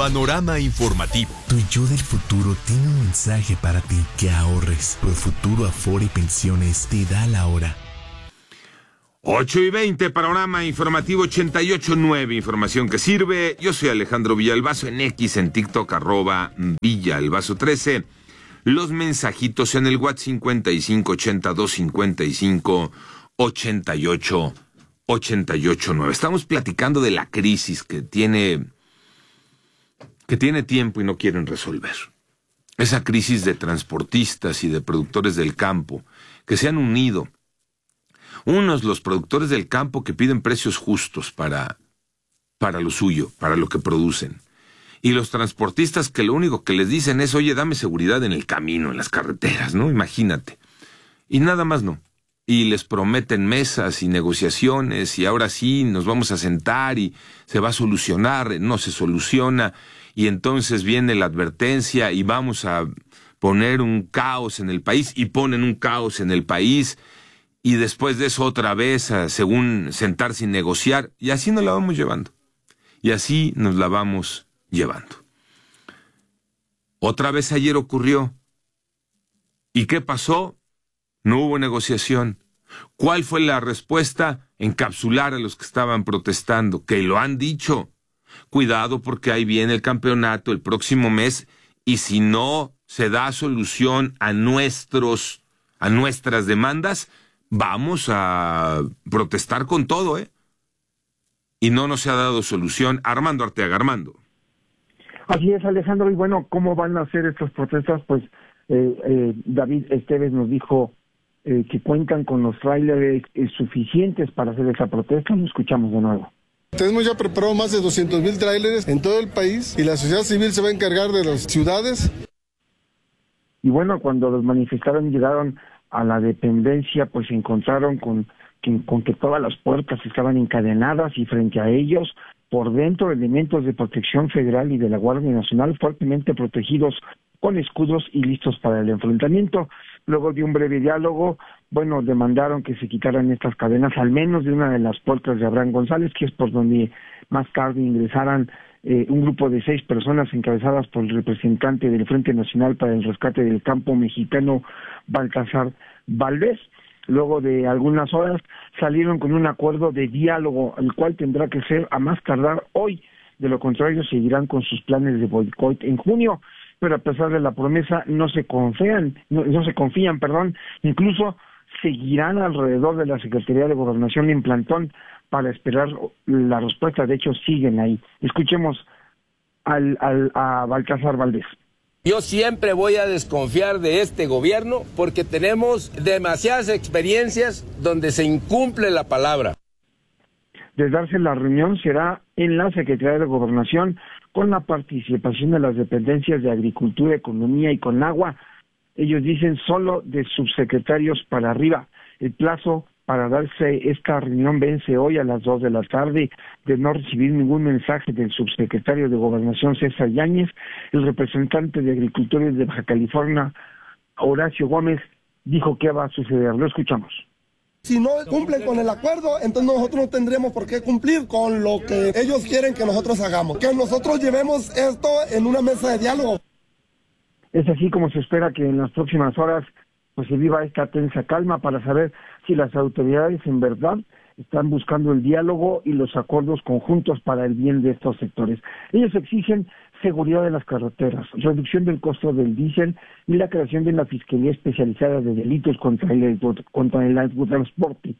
Panorama informativo. Tu yo del futuro tiene un mensaje para ti: que ahorres. Profuturo Afore y Pensiones te da la hora. 8:20, Panorama informativo 88.9, información que sirve. Yo soy Alejandro Villalbazo, en X, en TikTok, @Villalbazo13. Los mensajitos en el WhatsApp 5582558889. Estamos platicando de la crisis que tiene tiempo y no quieren resolver. Esa crisis de transportistas y de productores del campo que se han unido. Unos, los productores del campo, que piden precios justos para lo suyo, para lo que producen. Y los transportistas que lo único que les dicen es: oye, dame seguridad en el camino, en las carreteras, ¿no? Imagínate. Y nada más no. Y les prometen mesas y negociaciones, y ahora sí nos vamos a sentar y se va a solucionar. No se soluciona. Y entonces viene la advertencia y vamos a poner un caos en el país, y ponen un caos en el país. Y después de eso otra vez, según sentarse y negociar, y así nos la vamos llevando. Y así nos la vamos llevando. Otra vez ayer ocurrió. ¿Y qué pasó? No hubo negociación. ¿Cuál fue la respuesta? Encapsular a los que estaban protestando, que lo han dicho. Cuidado, porque ahí viene el campeonato el próximo mes, y si no se da solución a nuestras demandas, vamos a protestar con todo, ¿eh? Y no se ha dado solución. Armando Arteaga. Armando. Así es, Alejandro. Y bueno, ¿cómo van a ser estas protestas? Pues David Esteves nos dijo que cuentan con los tráileres suficientes para hacer esa protesta. Lo escuchamos de nuevo. Tenemos ya preparado más de 200,000 tráileres en todo el país, y la sociedad civil se va a encargar de las ciudades. Y bueno, cuando los manifestantes llegaron a la dependencia, pues se encontraron con que todas las puertas estaban encadenadas, y frente a ellos, por dentro, elementos de Protección Federal y de la Guardia Nacional fuertemente protegidos con escudos y listos para el enfrentamiento. Luego de un breve diálogo, bueno, demandaron que se quitaran estas cadenas, al menos de una de las puertas de Abraham González, que es por donde más tarde ingresaran un grupo de 6 personas encabezadas por el representante del Frente Nacional para el Rescate del Campo mexicano, Baltasar Valdés. Luego de algunas horas salieron con un acuerdo de diálogo, el cual tendrá que ser a más tardar hoy. De lo contrario, seguirán con sus planes de boicot en junio. Pero a pesar de la promesa, no se confían, incluso seguirán alrededor de la Secretaría de Gobernación en plantón para esperar la respuesta. De hecho, siguen ahí. Escuchemos a Baltasar Valdés. Yo siempre voy a desconfiar de este gobierno porque tenemos demasiadas experiencias donde se incumple la palabra. De darse la reunión, será en la Secretaría de Gobernación, con la participación de las dependencias de Agricultura, Economía y Conagua. Ellos dicen solo de subsecretarios para arriba. El plazo para darse esta reunión vence hoy a las 2 de la tarde. De no recibir ningún mensaje del subsecretario de Gobernación, César Yáñez, el representante de Agricultores de Baja California, Horacio Gómez, dijo que va a suceder. Lo escuchamos. Si no cumplen con el acuerdo, entonces nosotros no tendremos por qué cumplir con lo que ellos quieren que nosotros hagamos. Que nosotros llevemos esto en una mesa de diálogo. Es así como se espera que en las próximas horas pues se viva esta tensa calma para saber si las autoridades en verdad están buscando el diálogo y los acuerdos conjuntos para el bien de estos sectores. Ellos exigen seguridad de las carreteras, reducción del costo del diésel y la creación de una fiscalía especializada de delitos contra el transporte.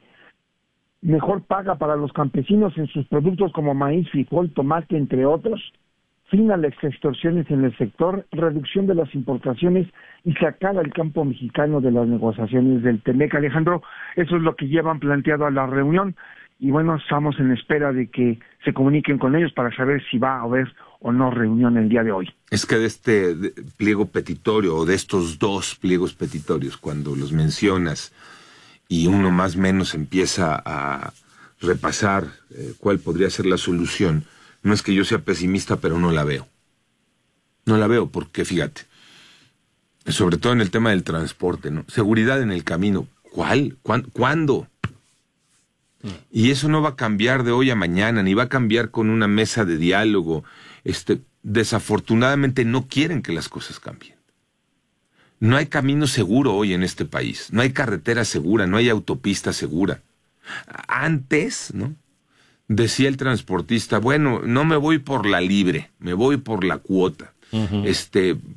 Mejor paga para los campesinos en sus productos como maíz, frijol, tomate, entre otros. Fin a las extorsiones en el sector, reducción de las importaciones y sacar al campo mexicano de las negociaciones del TEMEC. Alejandro, eso es lo que llevan planteado a la reunión. Y bueno, estamos en espera de que se comuniquen con ellos para saber si va a haber o no reunión el día de hoy. Es que de este pliego petitorio, o de estos 2 pliegos petitorios, cuando los mencionas y uno más o menos empieza a repasar cuál podría ser la solución, no es que yo sea pesimista, pero no la veo. No la veo porque, fíjate, sobre todo en el tema del transporte, ¿no? Seguridad en el camino. ¿Cuál? ¿Cuándo? Y eso no va a cambiar de hoy a mañana, ni va a cambiar con una mesa de diálogo. desafortunadamente no quieren que las cosas cambien. No hay camino seguro hoy en este país, no hay carretera segura, no hay autopista segura. Antes, ¿no?, decía el transportista, bueno, no me voy por la libre, me voy por la cuota.